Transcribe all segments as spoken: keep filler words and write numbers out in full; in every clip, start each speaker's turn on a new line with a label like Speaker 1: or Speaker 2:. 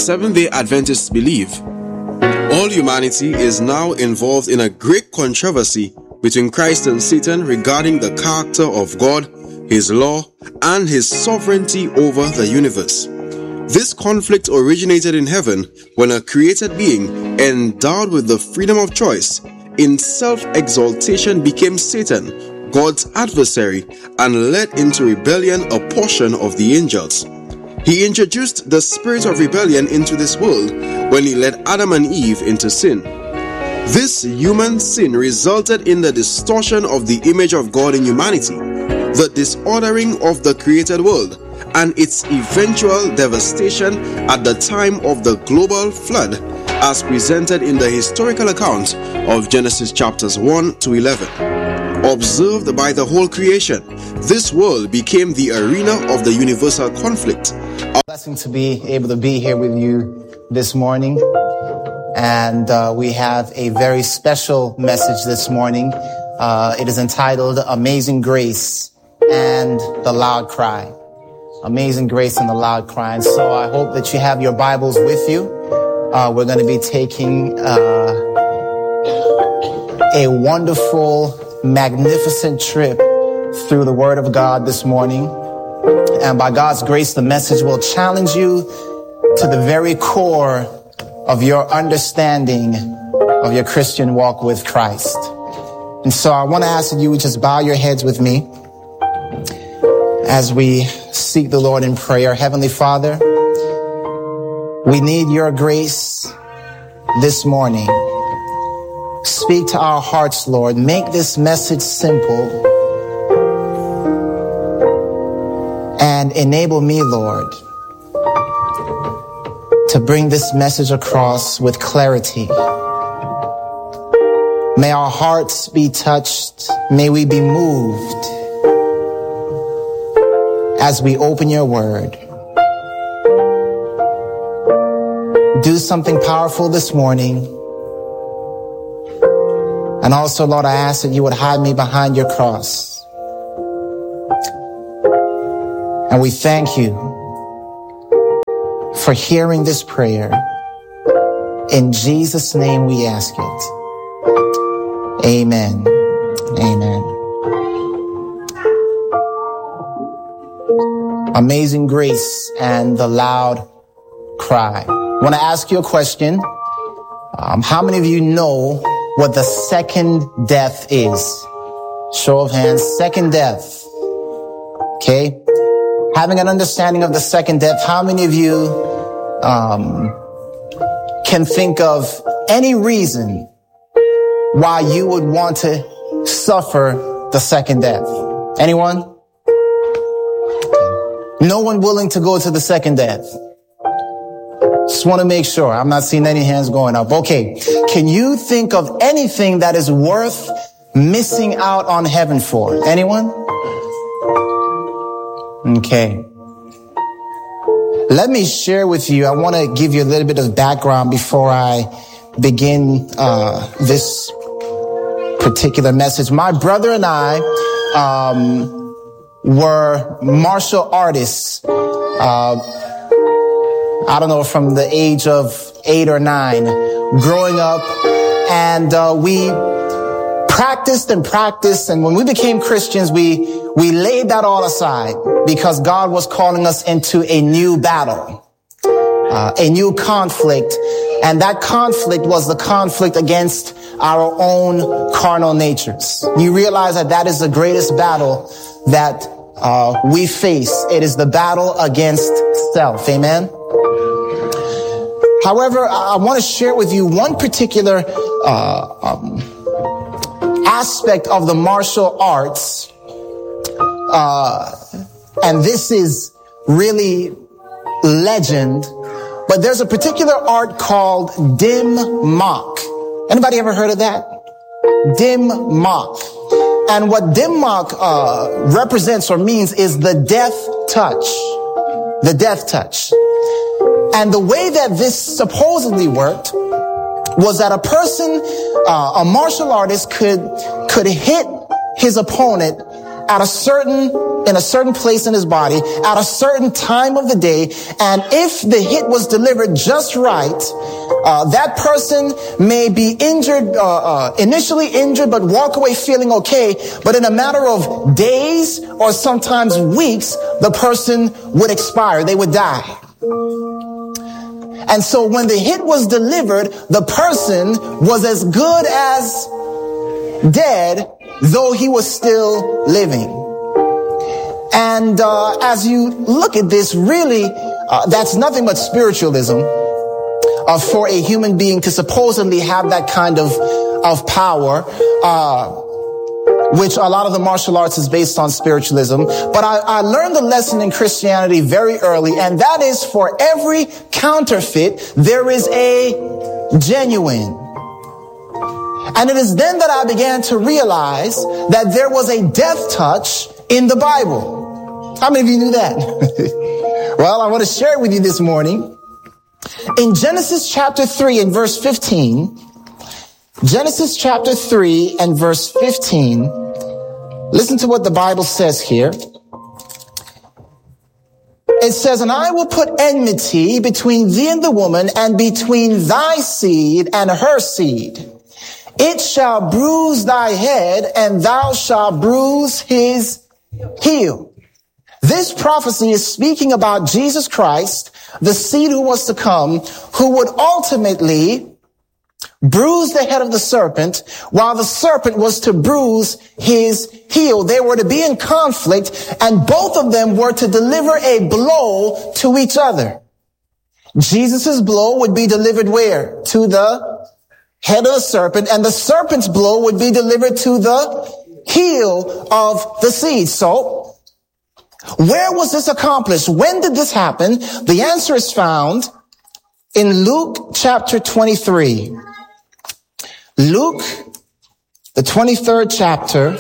Speaker 1: Seventh-day Adventists believe, all humanity is now involved in a great controversy between Christ and Satan regarding the character of God, His law, and His sovereignty over the universe. This conflict originated in heaven when a created being endowed with the freedom of choice in self-exaltation became Satan, God's adversary, and led into rebellion a portion of the angels. He introduced the spirit of rebellion into this world when he led Adam and Eve into sin. This human sin resulted in the distortion of the image of God in humanity, the disordering of the created world, and its eventual devastation at the time of the global flood, as presented in the historical account of Genesis chapters one to eleven. Observed by the whole creation, this world became the arena of the universal conflict.
Speaker 2: A blessing to be able to be here with you this morning. And uh, we have a very special message this morning. Uh, it is entitled Amazing Grace and the Loud Cry. Amazing Grace and the Loud Cry. And so I hope that you have your Bibles with you. Uh, we're going to be taking uh, a wonderful, magnificent trip through the Word of God this morning. And by God's grace, the message will challenge you to the very core of your understanding of your Christian walk with Christ. And so I want to ask that you would just bow your heads with me as we seek the Lord in prayer. Heavenly Father, we need your grace this morning. Speak to our hearts, Lord. Make this message simple and enable me, Lord, to bring this message across with clarity. May our hearts be touched. May we be moved as we open your word. Do something powerful this morning. And also, Lord, I ask that you would hide me behind your cross. And we thank you for hearing this prayer. In Jesus' name we ask it. Amen. Amen. Amazing Grace and the Loud Cry. I want to ask you a question. Um, how many of you know what the second death is? Show of hands. Second death. Okay. Having an understanding of the second death, how many of you um, can think of any reason why you would want to suffer the second death? Anyone? No one willing to go to the second death. Just want to make sure. I'm not seeing any hands going up. Okay. Can you think of anything that is worth missing out on heaven for? Anyone? Okay. Let me share with you. I want to give you a little bit of background before I begin uh this particular message. My brother and I um were martial artists. Uh I don't know, from the age of eight or nine, growing up, and uh, we practiced and practiced, and when we became Christians, we we laid that all aside because God was calling us into a new battle, uh, a new conflict, and that conflict was the conflict against our own carnal natures. You realize that that is the greatest battle that uh, we face. It is the battle against self. Amen. However, I want to share with you one particular uh, um, aspect of the martial arts, uh, and this is really legend, but there's a particular art called dim mak. Anybody ever heard of that? Dim mak. And what dim mak uh, represents or means is the death touch. The death touch. And the way that this supposedly worked was that a person, uh, a martial artist could, could hit his opponent at a certain, in a certain place in his body, at a certain time of the day. And if the hit was delivered just right, uh, that person may be injured, uh, uh, initially injured, but walk away feeling okay. But in a matter of days or sometimes weeks, the person would expire. They would die. And so when the hit was delivered, the person was as good as dead, though he was still living. And uh, as you look at this, really, uh, that's nothing but spiritualism uh, for a human being to supposedly have that kind of, of power, uh, which a lot of the martial arts is based on spiritualism. But I, I learned the lesson in Christianity very early, and that is for every counterfeit, there is a genuine. And it is then that I began to realize that there was a death touch in the Bible. How many of you knew that? Well, I want to share it with you this morning. In Genesis chapter three and verse fifteen, Genesis chapter three and verse fifteen, listen to what the Bible says here. It says, and I will put enmity between thee and the woman, and between thy seed and her seed. It shall bruise thy head, and thou shalt bruise his heel. This prophecy is speaking about Jesus Christ, the seed who was to come, who would ultimately bruise the head of the serpent, while the serpent was to bruise his heel. They were to be in conflict, and both of them were to deliver a blow to each other. Jesus' blow would be delivered where? To the head of the serpent, and the serpent's blow would be delivered to the heel of the seed. So, where was this accomplished? When did this happen? The answer is found in Luke chapter twenty-three. Luke, the twenty-third chapter.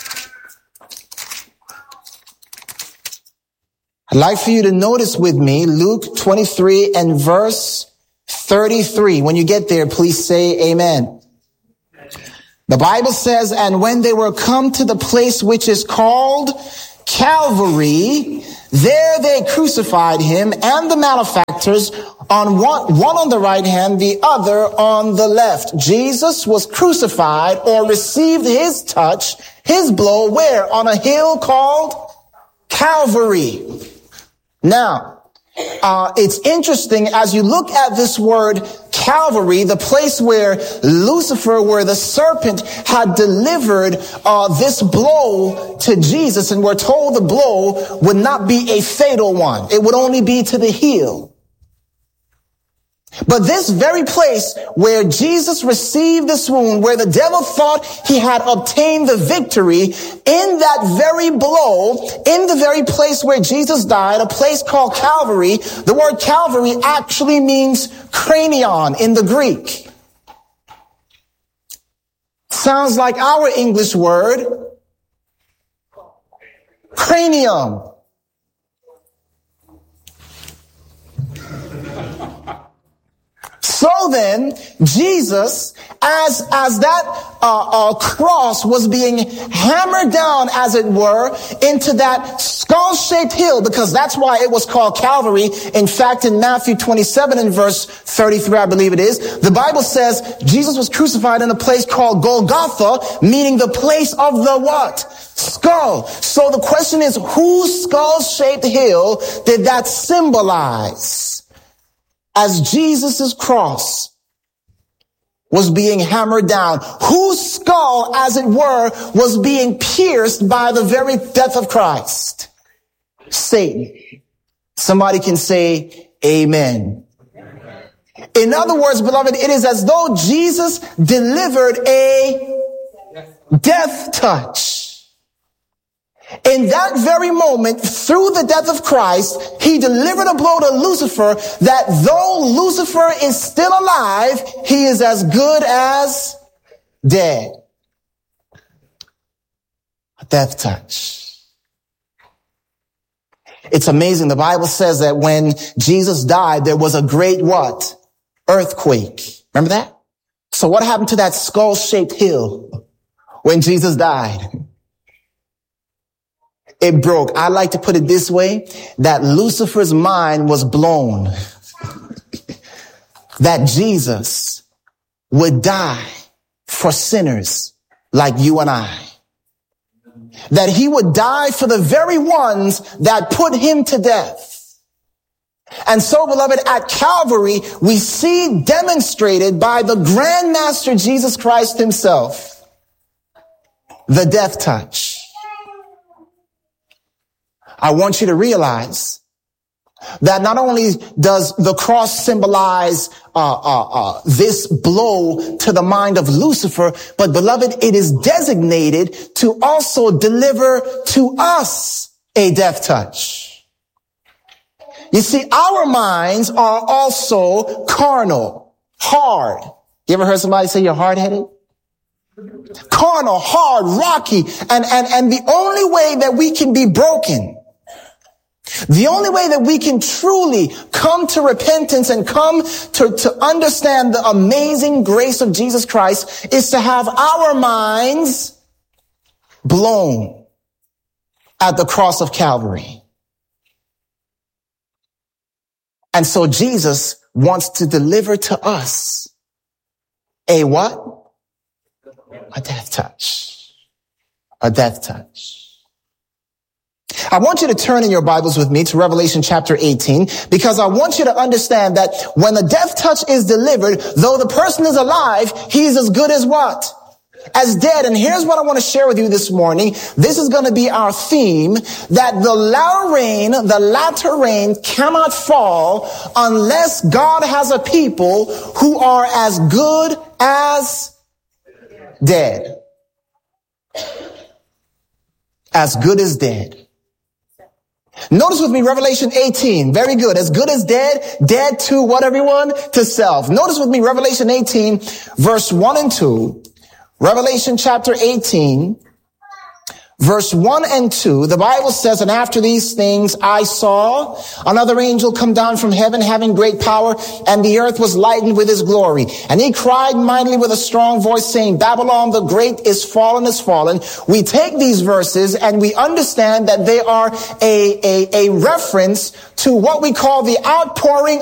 Speaker 2: I'd like for you to notice with me Luke twenty-three and verse thirty-three. When you get there, please say amen. The Bible says, and when they were come to the place which is called Calvary, there they crucified him and the malefactors, on one, one on the right hand, the other on the left. Jesus was crucified, or received his touch, his blow, where? On a hill called Calvary. Now, Uh, it's interesting as you look at this word Calvary, the place where Lucifer, where the serpent had delivered uh, this blow to Jesus, and we're told the blow would not be a fatal one. It would only be to the heel. But this very place where Jesus received this wound, where the devil thought he had obtained the victory, in that very blow, in the very place where Jesus died, a place called Calvary, the word Calvary actually means cranion in the Greek. Sounds like our English word, cranium. So then, Jesus, as, as that uh, uh, cross was being hammered down, as it were, into that skull-shaped hill, because that's why it was called Calvary. In fact, in Matthew twenty-seven and verse thirty-three, I believe it is, the Bible says Jesus was crucified in a place called Golgotha, meaning the place of the what? Skull. So the question is, whose skull-shaped hill did that symbolize? As Jesus' cross was being hammered down, whose skull, as it were, was being pierced by the very death of Christ? Satan. Somebody can say amen. In other words, beloved, it is as though Jesus delivered a death touch. In that very moment, through the death of Christ, he delivered a blow to Lucifer that though Lucifer is still alive, he is as good as dead. A death touch. It's amazing. The Bible says that when Jesus died, there was a great what? Earthquake. Remember that? So what happened to that skull-shaped hill when Jesus died? It broke. I like to put it this way, that Lucifer's mind was blown. That Jesus would die for sinners like you and I. That he would die for the very ones that put him to death. And so, beloved, at Calvary, we see demonstrated by the Grand Master Jesus Christ himself, the death touch. I want you to realize that not only does the cross symbolize uh, uh, uh, this blow to the mind of Lucifer, but beloved, it is designated to also deliver to us a death touch. You see, our minds are also carnal, hard. You ever heard somebody say you're hard-headed? Carnal, hard, rocky, and, and, and the only way that we can be broken, the only way that we can truly come to repentance and come to, to understand the amazing grace of Jesus Christ is to have our minds blown at the cross of Calvary. And so Jesus wants to deliver to us a what? A death touch. A death touch. I want you to turn in your Bibles with me to Revelation chapter eighteen, because I want you to understand that when the death touch is delivered, though the person is alive, he's as good as what? As dead. And here's what I want to share with you this morning. This is going to be our theme, that the latter rain, the latter rain cannot fall unless God has a people who are as good as dead. As good as dead. Notice with me Revelation eighteen. Very good. As good as dead. Dead to what, everyone? To self. Notice with me Revelation eighteen, verse one and two. Revelation chapter eighteen, verse one and two. The Bible says, and after these things I saw another angel come down from heaven, having great power, and the earth was lightened with his glory. And he cried mightily with a strong voice, saying, Babylon the great is fallen, is fallen. We take these verses and we understand that they are a, a, a reference to what we call the outpouring